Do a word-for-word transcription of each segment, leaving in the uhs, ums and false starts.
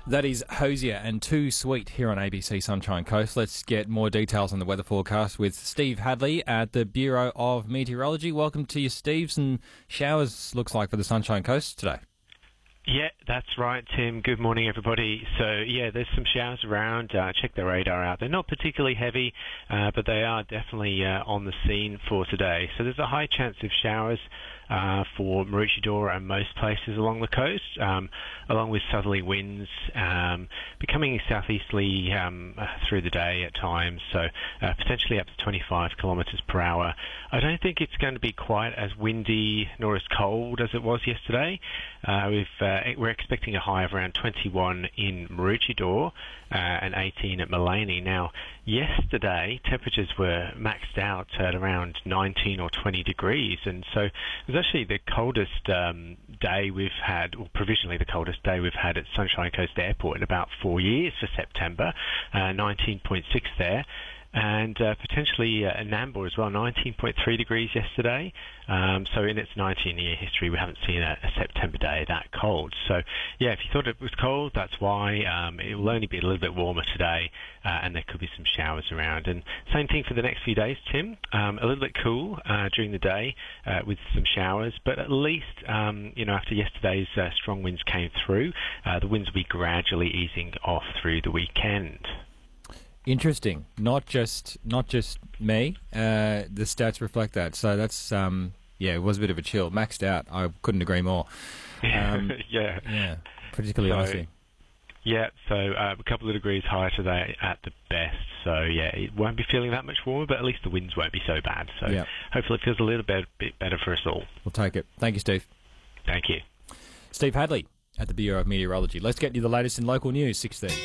That is Hosier and Too Sweet here on A B C Sunshine Coast. Let's get more details on the weather forecast with Steve Hadley at the Bureau of Meteorology. Welcome to you, Steve. Some showers, looks like, for the Sunshine Coast today. Yeah, that's right, Tim. Good morning, everybody. So, yeah, there's some showers around. Uh, check the radar out. They're not particularly heavy, uh, but they are definitely uh, on the scene for today. So there's a high chance of showers uh, for Maroochydore and most places along the coast, um, along with southerly winds um, becoming southeasterly um, through the day at times, so uh, potentially up to twenty-five kilometres per hour. I don't think it's going to be quite as windy nor as cold as it was yesterday. Uh, we've uh, we're expecting a high of around twenty-one in Maroochydore uh, and eighteen at Maleny. Now, yesterday temperatures were maxed out at around nineteen or twenty degrees, and so it was actually the coldest um, day we've had, or provisionally the coldest day we've had at Sunshine Coast Airport in about four years for September, uh, nineteen point six there. And uh, potentially uh, Nambour as well, nineteen point three degrees yesterday. Um, so in its nineteen-year history, we haven't seen a, a September day that cold. So, yeah, if you thought it was cold, that's why. Um, it will only be a little bit warmer today, uh, and there could be some showers around. And same thing for the next few days, Tim. Um, a little bit cool uh, during the day uh, with some showers, but at least, um, you know, after yesterday's uh, strong winds came through, uh, the winds will be gradually easing off through the weekend. Interesting. Not just not just me. Uh, the stats reflect that. So that's um, yeah, it was a bit of a chill. Maxed out. I couldn't agree more. Um, yeah. Yeah. Particularly so, icy. Yeah. So uh, a couple of degrees higher today at the best. So yeah, it won't be feeling that much warmer, but at least the winds won't be so bad. So yeah. Hopefully it feels a little bit bit better for us all. We'll take it. Thank you, Steve. Thank you. Steve Hadley at the Bureau of Meteorology. Let's get you the latest in local news. six thirty.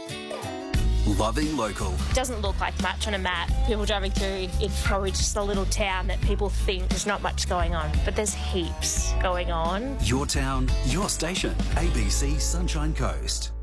Loving local. Doesn't look like much on a map. People driving through, it's probably just a little town that people think there's not much going on, but there's heaps going on. Your town, your station. A B C Sunshine Coast.